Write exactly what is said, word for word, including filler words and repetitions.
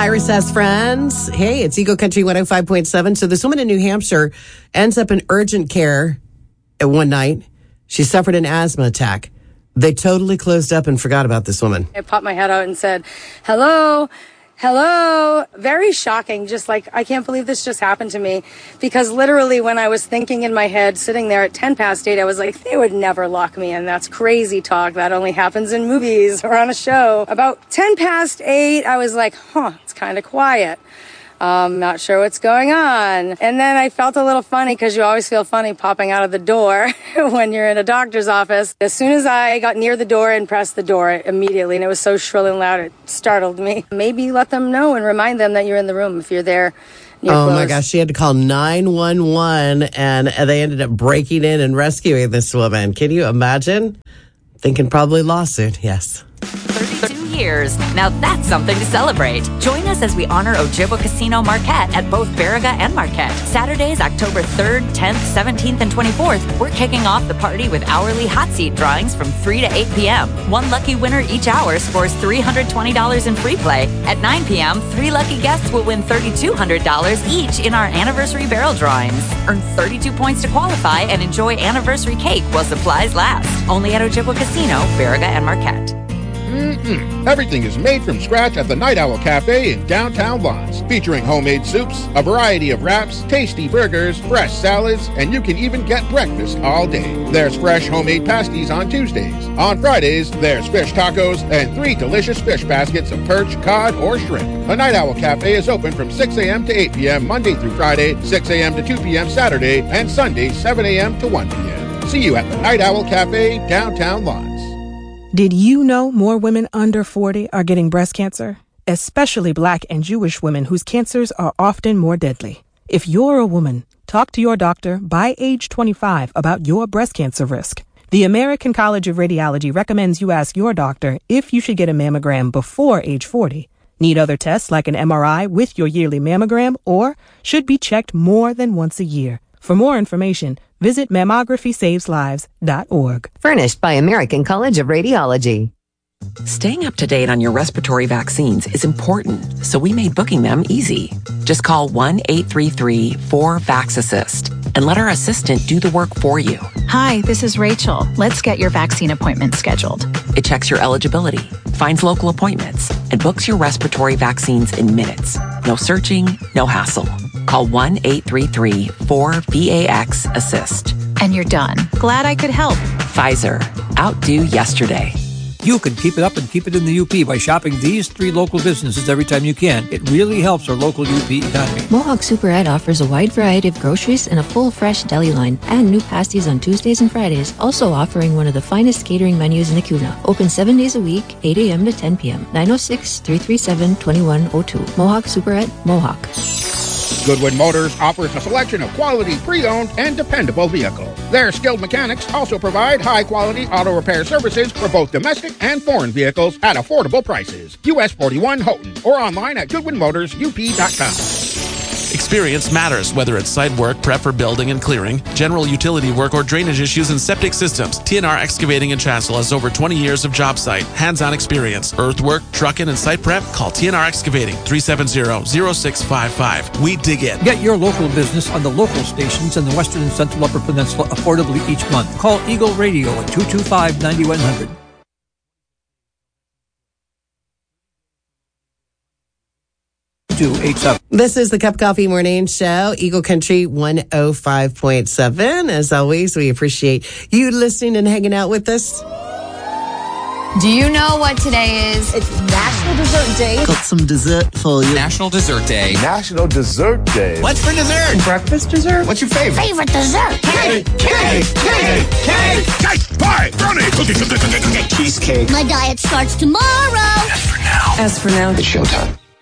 Hi, Recess friends. Hey, it's Eagle Country one oh five point seven. So this woman in New Hampshire ends up in urgent care at one night. She suffered an asthma attack. They totally closed up and forgot about this woman. I popped my head out and said, hello, hello. Very shocking. Just like, I can't believe this just happened to me. Because literally when I was thinking in my head, sitting there at ten past eight, I was like, they would never lock me in. That's crazy talk. That only happens in movies or on a show. About ten past eight, I was like, huh, it's kind of quiet. Um, not sure what's going on. And then I felt a little funny because you always feel funny popping out of the door when you're in a doctor's office. As soon as I got near the door and pressed the door immediately, and it was so shrill and loud, it startled me. Maybe let them know and remind them that you're in the room if you're there. You're oh close. My gosh, she had to call nine one one and they ended up breaking in and rescuing this woman. Can you imagine? Thinking probably lawsuit, yes. thirty-two years. Now that's something to celebrate. Join us as we honor Ojibwa Casino Marquette at both Baraga and Marquette. Saturdays, October third, tenth, seventeenth, and twenty-fourth, we're kicking off the party with hourly hot seat drawings from three to eight p.m. One lucky winner each hour scores three hundred twenty dollars in free play. At nine p.m., three lucky guests will win three thousand two hundred dollars each in our anniversary barrel drawings. Earn thirty-two points to qualify and enjoy anniversary cake while supplies last. Only at Ojibwa Casino, Baraga, and Marquette. Mm-mm. Everything is made from scratch at the Night Owl Cafe in downtown Lawrence, featuring homemade soups, a variety of wraps, tasty burgers, fresh salads, and you can even get breakfast all day. There's fresh homemade pasties on Tuesdays. On Fridays, there's fish tacos and three delicious fish baskets of perch, cod, or shrimp. The Night Owl Cafe is open from six a.m. to eight p.m. Monday through Friday, six a.m. to two p.m. Saturday, and Sunday, seven a.m. to one p.m. See you at the Night Owl Cafe, downtown Lawrence. Did you know more women under forty are getting breast cancer? Especially Black and Jewish women whose cancers are often more deadly. If you're a woman, talk to your doctor by age twenty-five about your breast cancer risk. The American College of Radiology recommends you ask your doctor if you should get a mammogram before age forty. Need other tests like an M R I with your yearly mammogram, or should be checked more than once a year. For more information, visit mammography saves lives dot org. Furnished by American College of Radiology. Staying up to date on your respiratory vaccines is important, so we made booking them easy. Just call one eight three three four vax assist and let our assistant do the work for you. Hi, this is Rachel. Let's get your vaccine appointment scheduled. It checks your eligibility, finds local appointments, and books your respiratory vaccines in minutes. No searching, no hassle. Call one eight three three four V A X assist. And you're done. Glad I could help. Pfizer. Outdo yesterday. You can keep it up and keep it in the U P by shopping these three local businesses every time you can. It really helps our local U P economy. Mohawk Super Ed offers a wide variety of groceries and a full fresh deli line, and new pasties on Tuesdays and Fridays, also offering one of the finest catering menus in the Kuna. Open seven days a week, eight a.m. to ten p.m. nine oh six, three three seven, two one oh two. Mohawk Super Ed, Mohawk. Goodwin Motors offers a selection of quality pre-owned and dependable vehicles. Their skilled mechanics also provide high-quality auto repair services for both domestic and foreign vehicles at affordable prices. U S forty-one Houghton or online at goodwin motors u p dot com. Experience matters, whether it's site work, prep for building and clearing, general utility work, or drainage issues and septic systems. T N R Excavating in Chancellor has over twenty years of job site, hands-on experience. Earthwork, trucking, and site prep? Call T N R Excavating, three seven zero, zero six five five. We dig in. Get your local business on the local stations in the Western and Central Upper Peninsula affordably each month. Call Eagle Radio at two two five, nine one zero zero. This is the Cup Coffee Morning Show, Eagle Country one oh five point seven. As always, we appreciate you listening and hanging out with us. Do you know what today is? It's National Dessert Day. Got some dessert for you. National Dessert Day. National Dessert Day. What's for dessert? Breakfast dessert. What's your favorite? Favorite dessert. Cake, cake, cake, cake, cake, pie, brownie, cookie, cookie, cookie, cheesecake. My diet starts tomorrow. As for now. As for now, it's showtime.